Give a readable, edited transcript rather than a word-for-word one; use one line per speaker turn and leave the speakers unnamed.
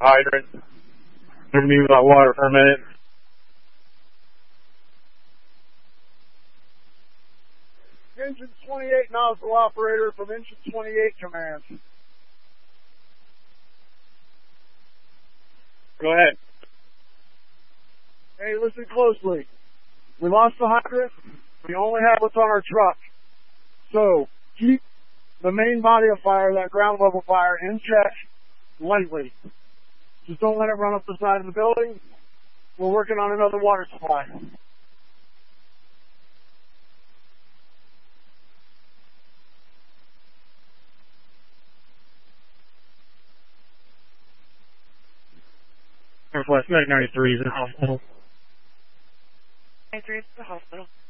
hydrant. Never knew about water for a minute.
Engine 28 nozzle operator from engine 28 command.
Go ahead.
Hey, listen closely. We lost the hydrant. We only have what's on our truck. So, keep the main body of fire, that ground level fire, in check lightly. Just don't let it run up the side of the building. We're working on another water supply.
Northwest 93 is in the hospital.
93 is the hospital.